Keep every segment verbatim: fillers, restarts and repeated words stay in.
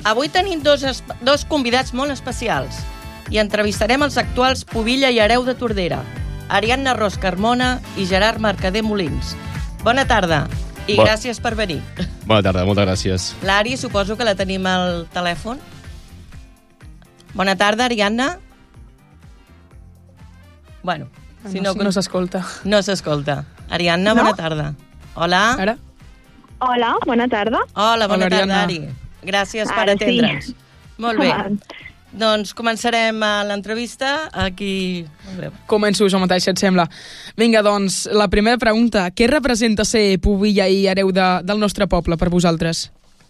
Avui tenim dos, dos convidats molt especials i entrevistarem els actuals Pubilla i Hereu de Tordera, Ariadna Ros Carmona i Gerard Mercader Molins. Bona tarda i Bo... gràcies per venir. Bona tarda, moltes gràcies. L'Ari, suposo que la tenim al telèfon. Bona tarda, Ariadna. Bueno, si no, no, si no s'escolta. No s'escolta. Ariadna, bona no? tarda. Hola. Ara? Hola, bona tarda. Hola, bona Hola, tarda, Ari. Gràcies per Ara atendre'ns. Sí. Molt bé. Doncs començarem l'entrevista aquí. Començo jo mateix, si et sembla. Vinga, doncs, la primera pregunta. Què representa ser Pubilla i Hereu de, del nostre poble per vosaltres?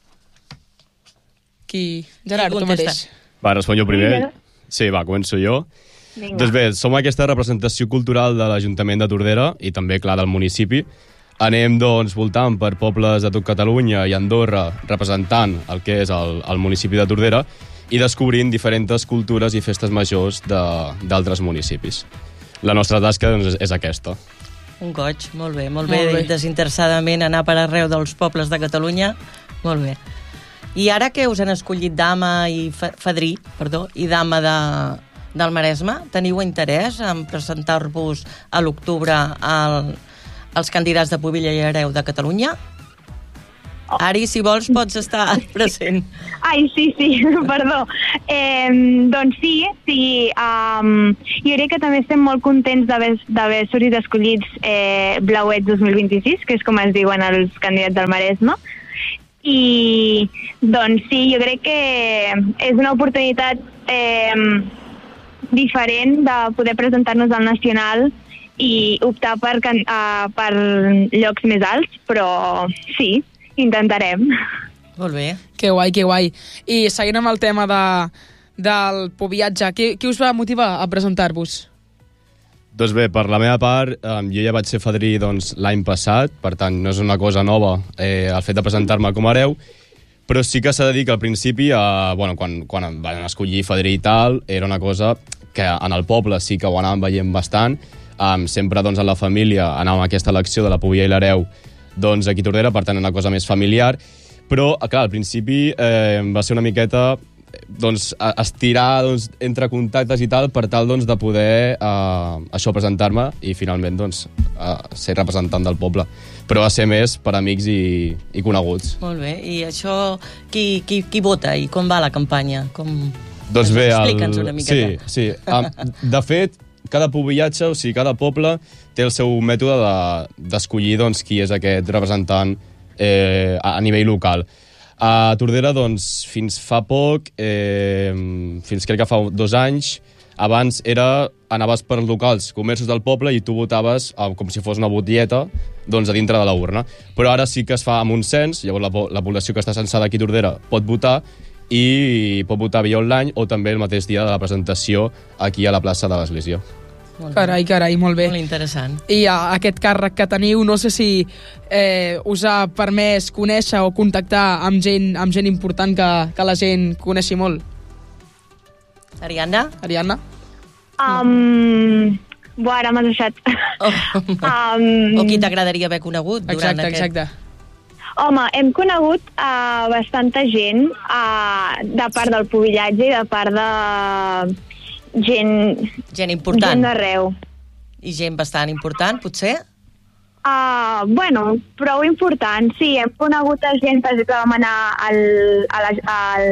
Qui? Gerard, tu mateix. Va, respon jo primer. Sí, va, començo jo. Vinga. Doncs bé, som aquesta representació cultural de l'Ajuntament de Tordera i també, clar, del municipi. Anem, doncs, voltant per pobles de tot Catalunya i Andorra, representant el que és el, el municipi de Tordera i descobrint diferents cultures i festes majors d'altres municipis. La nostra tasca, doncs, és aquesta. Un goig, molt bé, molt, Molt bé. bé. Desinteressadament anar per arreu dels pobles de Catalunya. Molt bé. I ara que us han escollit dama i fa, fadrí, perdó, i dama de, del Maresme, teniu interès en presentar-vos a l'octubre al els candidats de Pubilla i Hereu de Catalunya? Oh. Ari, si vols, pots estar present. Ai, sí, sí, perdó. Eh, doncs sí, sí. Um, jo crec que també estem molt contents d'haver sortit escollits eh, Blauets dos mil vint-i-sis, que és com es diuen els candidats del Maresme. I, doncs sí, jo crec que és una oportunitat eh, diferent de poder presentar-nos al Nacional i optar per, uh, per llocs més alts, però sí, intentarem. Molt bé. Que guai, que guai. I seguint amb el tema de, del pubillatge, què, què us va motivar a presentar-vos? Doncs bé, per la meva part, eh, jo ja vaig ser fadrí doncs, l'any passat, per tant, no és una cosa nova eh, el fet de presentar-me com a hereu, però sí que s'ha de dir que al principi, eh, bueno, quan, quan em van escollir fadrí i tal, era una cosa que en el poble sí que ho anàvem veient bastant. Um, sempre doncs, en la família anàvem a aquesta elecció de la Pubilla i l'Hereu doncs, aquí a Tordera, per tant una cosa més familiar, però clar, al principi eh, va ser una miqueta doncs, estirar doncs, entre contactes i tal per tal doncs, de poder eh, això presentar-me i finalment doncs, eh, ser representant del poble, però va ser més per amics i, i coneguts. Molt bé, i això qui, qui, qui vota i com va la campanya? Com... Doncs bé, explica'ns una miqueta. Sí, sí. Um, de fet, cada pubillatge, o sigui, cada poble té el seu mètode d'escollir de, doncs, qui és aquest representant eh, a, a nivell local. A Tordera, doncs, fins fa poc, eh, fins crec que fa dos anys, abans era, anaves per locals, comerços del poble, i tu votaves eh, com si fos una botelleta doncs, a dintre de la urna. Però ara sí que es fa amb un cens, llavors la, la població que està censada aquí a Tordera pot votar, i pot votar via online o també el mateix dia de la presentació aquí a la plaça de l'Església. Carai, carai, molt bé. Molt interessant. I a, aquest càrrec que teniu, no sé si eh, us ha permès conèixer o contactar amb gent, amb gent important que, que la gent coneixi molt. Ariadna? Ariadna? Um, Bo, ara m'has deixat. Oh. um, O qui t'agradaria haver conegut durant exacte, aquest... exacte. Home, hem conegut uh, bastanta gent uh, de part del pubillatge i de part de gent... Gent important. Gent d'arreu. I gent bastant important, potser? Uh, bueno, prou important, sí. Hem conegut a gent, per exemple, que vam anar al... al, al...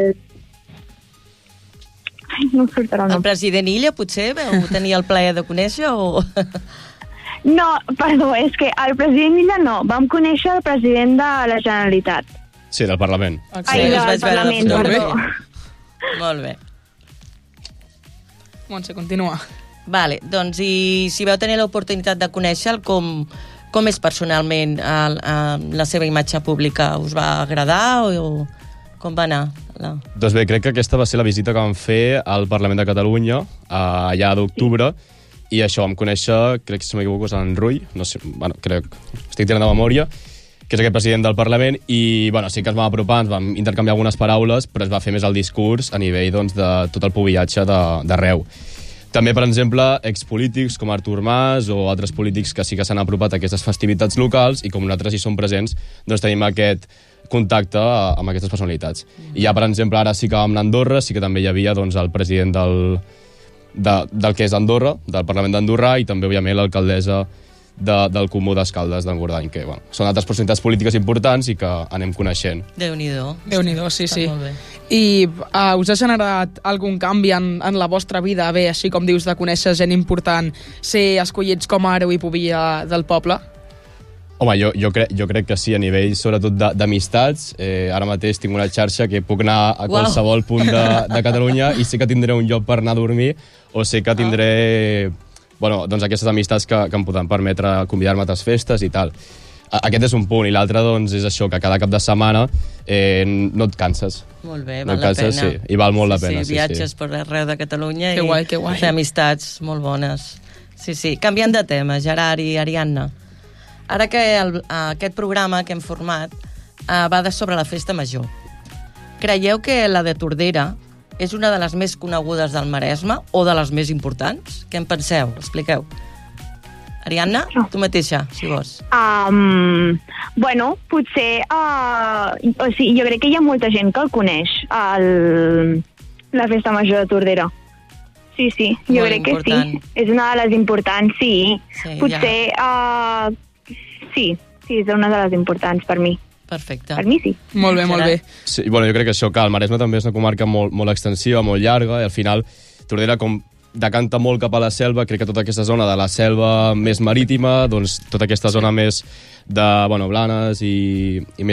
Ai, no em surt ara el nom. El president Illa, potser? Vau tenir el plaer de conèixer o... No, perdó, és que el president Illa no. Vam conèixer el president de la Generalitat. Sí, del Parlament. Ai, us del vaig veure Parlament, la perdó. fotografia. Molt bé. Montse, continua. Vale, doncs, i si vau tenir l'oportunitat de conèixer-lo, com, com és personalment el, el, la seva imatge pública? Us va agradar o, o com va anar? La... Doncs bé, crec que aquesta va ser la visita que vam fer al Parlament de Catalunya, allà d'octubre, sí. I això, vam conèixer, crec que si no m'equivoco és en Rull, no sé, bueno, crec, estic tirant de memòria, que és aquest president del Parlament, i bueno, sí que ens vam apropar, ens vam intercanviar algunes paraules, però es va fer més el discurs a nivell doncs, de tot el pubillatge d'arreu. També, per exemple, expolítics com Artur Mas o altres polítics que sí que s'han apropat a aquestes festivitats locals i com nosaltres hi som presents, doncs tenim aquest contacte amb aquestes personalitats. Mm. I ja, per exemple, ara sí que vam anar a Andorra, sí que també hi havia doncs, el president del, de, del que és Andorra, del Parlament d'Andorra, i també, òbviament, l'alcaldessa de, del Comú d'Escaldes d'Engordany, que bueno, són altres personalitats polítiques importants i que anem coneixent. Déu-n'hi-do. Déu-n'hi-do, sí, sí. Està molt bé. I uh, us ha generat algun canvi en, en la vostra vida, bé, així com dius, de conèixer gent important, ser escollits com a hereu i pubilla del poble? Home, jo, jo, crec, jo crec que sí, a nivell sobretot d'amistats. Eh, ara mateix tinc una xarxa que puc anar a qualsevol punt de, de Catalunya i sé que tindré un lloc per anar a dormir o sé que tindré bueno, doncs aquestes amistats que, que em poden permetre convidar-me a altres festes i tal. Aquest és un punt, i l'altre doncs, és això, que cada cap de setmana eh, no et canses. Molt bé, no val la canses, pena. Sí, i val molt sí, la pena. Sí, sí, viatges sí. per arreu de Catalunya que i guai, que guai. fer amistats molt bones. Sí, sí. Canviant de tema, Gerard i Ariadna. Ara que el, aquest programa que hem format eh, va de sobre la festa major, creieu que la de Tordera és una de les més conegudes del Maresme o de les més importants? Què en penseu? Expliqueu. Ariadna, tu mateixa, si vols. Um, bueno, potser... Uh, o sigui, jo crec que hi ha molta gent que el coneix, el, la festa major de Tordera. Sí, sí, jo Molt crec important. que sí. És una de les importants, sí. Sí, potser... Ja. Uh, sí, sí, és una de les importants per mi. Perfecte. Per mi sí. Molt bé, molt bé. Sí, bueno, jo crec que això, que el Maresme també és una comarca molt, molt extensiva, molt llarga, i al final Tordera, com decanta molt cap a la selva, crec que tota aquesta zona de la selva més marítima, doncs tota aquesta zona més de, bueno, Blanes i, i més